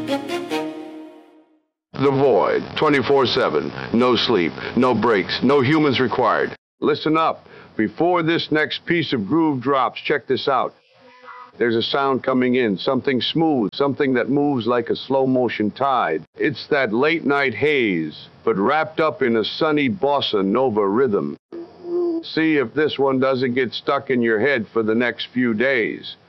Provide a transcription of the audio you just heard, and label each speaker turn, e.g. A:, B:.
A: The Void, 24/7. No sleep, no breaks, no humans required. Listen up. Before this next piece of groove drops, check this out. There's a sound coming in, something smooth, something that moves like a slow-motion tide. It's that late-night haze, but wrapped up in a sunny bossa nova rhythm. See if this one doesn't get stuck in your head for the next few days.